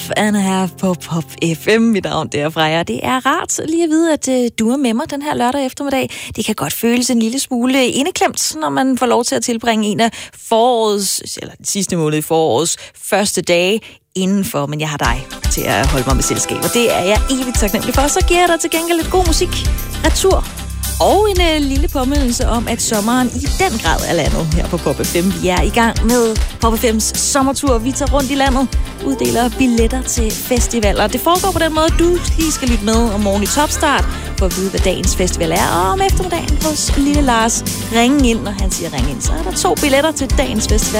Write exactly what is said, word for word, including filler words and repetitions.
and a half på Pop F M. Mit navn der er Freja. Det er rart lige at vide, at uh, du er med mig den her lørdag eftermiddag. Det kan godt føles en lille smule indeklemt, når man får lov til at tilbringe en af forårets, eller den sidste måned i forårets første dage indenfor, men jeg har dig til at holde mig med selskab, og det er jeg evigt taknemmelig for. Så giver jeg dig til gengæld lidt god musik retur. Og en uh, lille påmindelse om, at sommeren i den grad er landet her på Pop F M. Vi er i gang med Pop F M's sommertur. Vi tager rundt i landet, uddeler billetter til festivaler. Det foregår på den måde, at du lige skal lytte med om morgen i Topstart, for at vide, hvad dagens festival er. Og om eftermiddagen hos lille Lars ringe ind, når han siger ring ind, så er der to billetter til dagens festival.